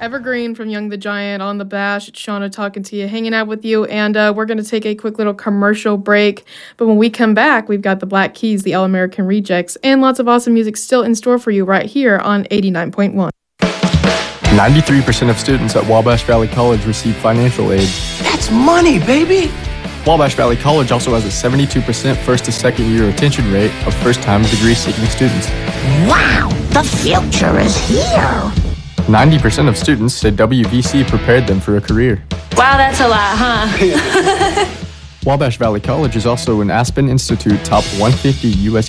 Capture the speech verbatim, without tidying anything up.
Evergreen from Young the Giant on the Bash. It's Shauna talking to you, hanging out with you, and uh, we're going to take a quick little commercial break. But when we come back, we've got the Black Keys, the All American Rejects, and lots of awesome music still in store for you right here on eighty-nine point one. ninety-three percent of students at Wabash Valley College receive financial aid. That's money, baby! Wabash Valley College also has a seventy-two percent first to second year retention rate of first-time degree-seeking students. Wow, the future is here! ninety percent of students say W V C prepared them for a career. Wow, that's a lot, huh? Wabash Valley College is also an Aspen Institute Top one hundred fifty U S